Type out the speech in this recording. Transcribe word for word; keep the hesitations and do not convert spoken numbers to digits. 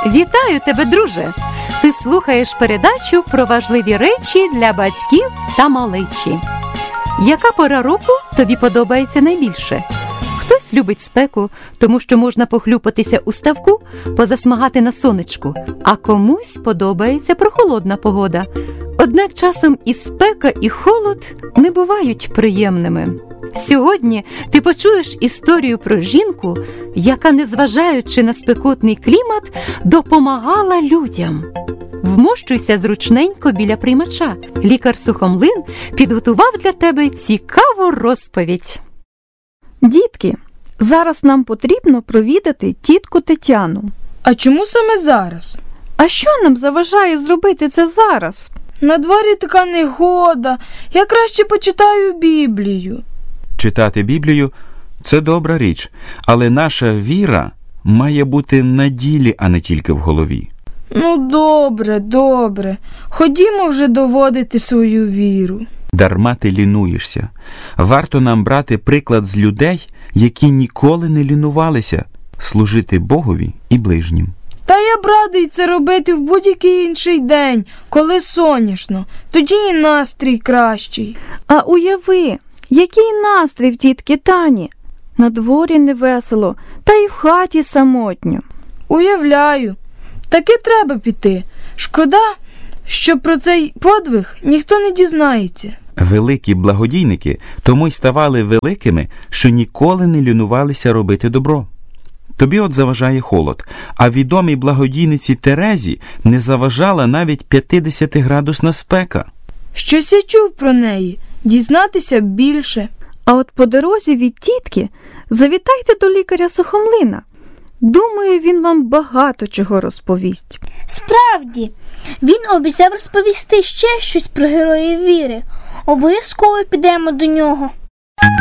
Вітаю тебе, друже! Ти слухаєш передачу про важливі речі для батьків та малечі. Яка пора року тобі подобається найбільше? Хтось любить спеку, тому що можна похлюпатися у ставку, позасмагати на сонечку, а комусь подобається прохолодна погода. Однак часом і спека, і холод не бувають приємними. Сьогодні ти почуєш історію про жінку, яка, незважаючи на спекотний клімат, допомагала людям. Вмощуйся зручненько біля приймача. Лікар Сухомлин підготував для тебе цікаву розповідь. Дітки, зараз нам потрібно провідати тітку Тетяну. А чому саме зараз? А що нам заважає зробити це зараз? На дворі така негода. Я краще почитаю Біблію. Читати Біблію – це добра річ, але наша віра має бути на ділі, а не тільки в голові. Ну, добре, добре. Ходімо вже доводити свою віру. Дарма ти лінуєшся. Варто нам брати приклад з людей, які ніколи не лінувалися служити Богові і ближнім. Та я б радий це робити в будь-який інший день, коли сонячно. Тоді і настрій кращий. А уяви, який настрій в тітки Тані. На дворі невесело, та й в хаті самотньо. Уявляю. Таки треба піти. Шкода, що про цей подвиг ніхто не дізнається. Великі благодійники тому й ставали великими, що ніколи не лінувалися робити добро. Тобі от заважає холод, а відомій благодійниці Терезі не заважала навіть п'ятдесятиградусна спека. Щось я чув про неї. Дізнатися більше. А от по дорозі від тітки завітайте до лікаря Сухомлина. Думаю, він вам багато чого розповість. Справді, він обіцяв розповісти ще щось про героїв віри. Обов'язково підемо до нього.